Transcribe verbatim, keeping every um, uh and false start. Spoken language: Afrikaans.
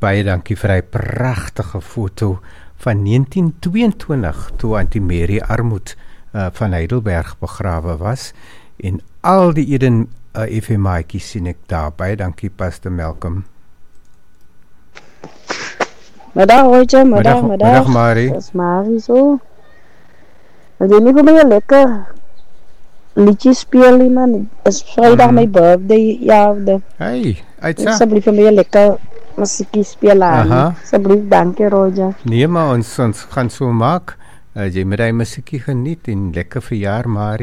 baie dankie vir hy pragtige foto van negentien tweeëntwintig toe Auntie Mary Armoed uh, van Heidelberg begrawe was en al die Eden uh, F M maatjies sien ek daar. Baie dankie Pastor Malcolm. Middag Roger, middag, middag. Middag Marie. Dis Marie so. Wil jy nie vir my 'n lekker liedjie speel nie man? Is Vrydag mm. my birthday, ja. De. Hey, uitsa. Asseblief vir my 'n lekker musiekie speel aan. Asseblief, dankie Roger. Nee maar ons, ons gaan so maak. Uh, jy moet die musiekie geniet en lekker verjaar Marie.